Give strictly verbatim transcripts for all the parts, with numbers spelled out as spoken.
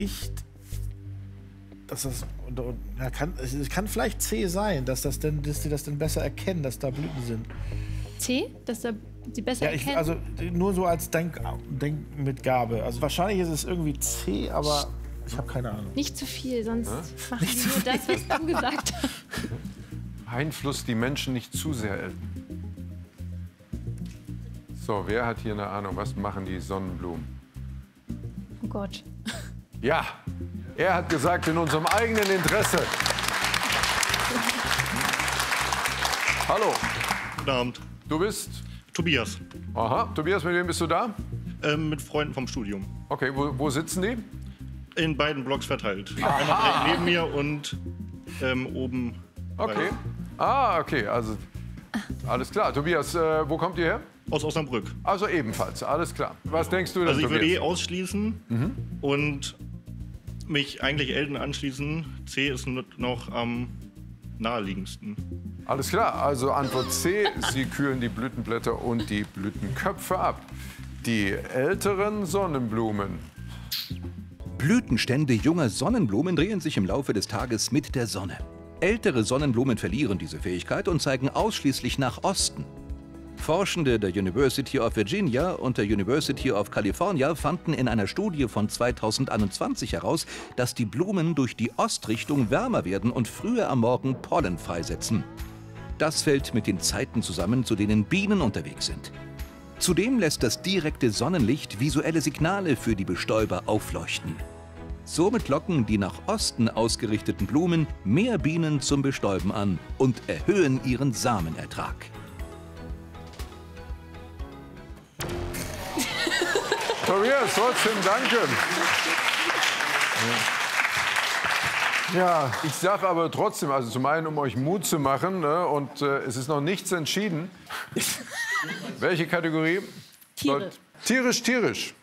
nicht, dass das, ja, kann, es kann vielleicht C sein, dass, das denn, dass die das dann besser erkennen, dass da Blüten sind. C? Dass da die besser ja, ich, erkennen? Also nur so als Denk, Denkmitgabe. Also wahrscheinlich ist es irgendwie C, aber ich habe keine Ahnung. Nicht zu viel, sonst Hä? machen die nur das, was du gesagt hast. Beeinflusst die Menschen nicht zu sehr, Elton. So, wer hat hier eine Ahnung? Was machen die Sonnenblumen? Oh Gott. Ja, er hat gesagt, in unserem eigenen Interesse. Hallo. Guten Abend. Du bist? Tobias. Aha, Tobias, mit wem bist du da? Ähm, mit Freunden vom Studium. Okay, wo, wo sitzen die? In beiden Blocks verteilt. Einer direkt neben mir und ähm, oben. Okay. Ah, okay, also alles klar. Tobias, äh, wo kommt ihr her? Aus Osnabrück. Also ebenfalls, alles klar. Was denkst du denn, Also ich würde Tobias? eh ausschließen Mhm. und mich eigentlich Elton anschließen. C ist noch am naheliegendsten. Alles klar, also Antwort C, sie kühlen die Blütenblätter und die Blütenköpfe ab. Die älteren Sonnenblumen. Blütenstände junger Sonnenblumen drehen sich im Laufe des Tages mit der Sonne. Ältere Sonnenblumen verlieren diese Fähigkeit und zeigen ausschließlich nach Osten. Forschende der University of Virginia und der University of California fanden in einer Studie von zweitausendeinundzwanzig heraus, dass die Blumen durch die Ostrichtung wärmer werden und früher am Morgen Pollen freisetzen. Das fällt mit den Zeiten zusammen, zu denen Bienen unterwegs sind. Zudem lässt das direkte Sonnenlicht visuelle Signale für die Bestäuber aufleuchten. Somit locken die nach Osten ausgerichteten Blumen mehr Bienen zum Bestäuben an und erhöhen ihren Samenertrag. Tobias, trotzdem danke. Ja, ich sage aber trotzdem, also zum einen, um euch Mut zu machen, ne, und äh, es ist noch nichts entschieden. Welche Kategorie? Tiere. Tierisch, tierisch.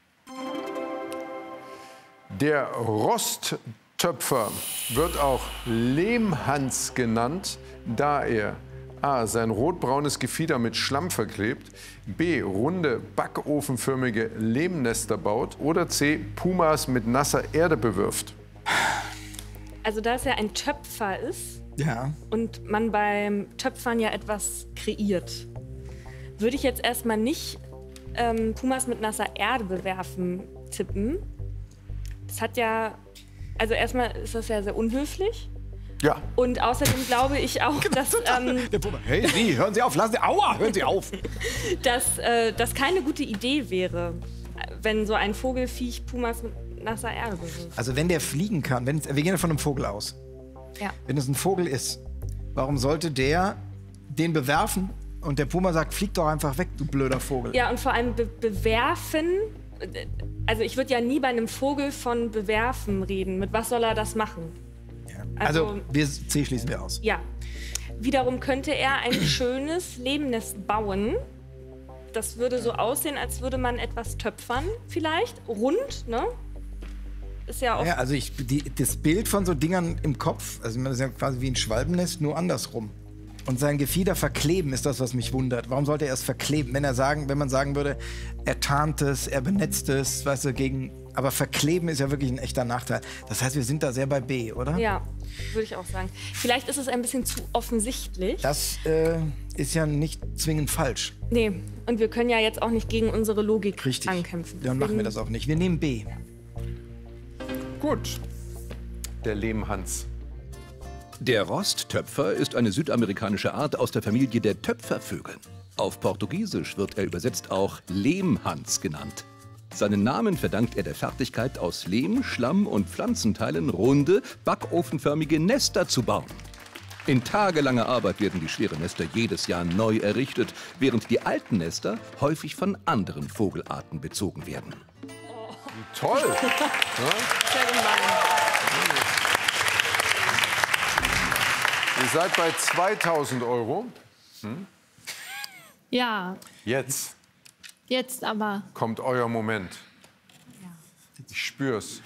Der Rosttöpfer wird auch Lehmhans genannt, da er A. sein rotbraunes Gefieder mit Schlamm verklebt, B. runde, backofenförmige Lehmnester baut oder C. Pumas mit nasser Erde bewirft. Also da es ja ein Töpfer ist Ja. und man beim Töpfern ja etwas kreiert, würde ich jetzt erstmal nicht ähm, Pumas mit nasser Erde bewerfen tippen. Das hat ja, also erstmal ist das ja sehr unhöflich. Ja. Und außerdem glaube ich auch, dass, ähm, Hey, Sie, hören Sie auf, lassen Sie, aua, hören Sie auf. dass äh, das keine gute Idee wäre, wenn so ein Vogelfiech Pumas mit nasser Erde bewirft. Also wenn der fliegen kann, wenn, wir gehen ja von einem Vogel aus. Ja. Wenn es ein Vogel ist, warum sollte der den bewerfen und der Puma sagt, flieg doch einfach weg, du blöder Vogel. Ja, und vor allem be bewerfen. Also ich würde ja nie bei einem Vogel von bewerfen reden. Mit was soll er das machen? Ja. Also, Also wir, C schließen wir aus. Ja. Wiederum könnte er ein schönes Lehmnest bauen. Das würde so aussehen, als würde man etwas töpfern, vielleicht. Rund, ne? Ist ja auch. Ja, also ich, die, das Bild von so Dingern im Kopf, also das ist ja quasi wie ein Schwalbennest, nur andersrum. Und sein Gefieder verkleben ist das, was mich wundert. Warum sollte er es verkleben? Wenn er sagen, wenn man sagen würde, er tarnt es, er benetzt es, weißt du, gegen. Aber verkleben ist ja wirklich ein echter Nachteil. Das heißt, wir sind da sehr bei B, oder? Ja, würde ich auch sagen. Vielleicht ist es ein bisschen zu offensichtlich. Das äh, ist ja nicht zwingend falsch. Nee, und wir können ja jetzt auch nicht gegen unsere Logik Richtig. ankämpfen. Dann machen wir das auch nicht. Wir nehmen B. Gut. Der Lehmhans. Der Rosttöpfer ist eine südamerikanische Art aus der Familie der Töpfervögel. Auf Portugiesisch wird er übersetzt auch Lehmhans genannt. Seinen Namen verdankt er der Fertigkeit, aus Lehm, Schlamm und Pflanzenteilen runde, backofenförmige Nester zu bauen. In tagelanger Arbeit werden die schweren Nester jedes Jahr neu errichtet, während die alten Nester häufig von anderen Vogelarten bezogen werden. Toll! Ja? Sehr gemein. Ihr seid bei zweitausend Euro. Hm? Ja, Jetzt jetzt aber. kommt euer Moment. Ich spür's.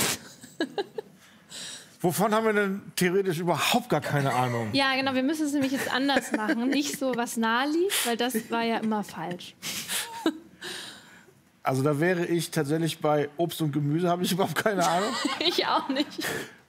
Wovon haben wir denn theoretisch überhaupt gar keine Ahnung? Ja, genau, wir müssen es nämlich jetzt anders machen. Nicht so, was nahe liegt, weil das war ja immer falsch. Also da wäre ich tatsächlich bei Obst und Gemüse, habe ich überhaupt keine Ahnung. Ich auch nicht.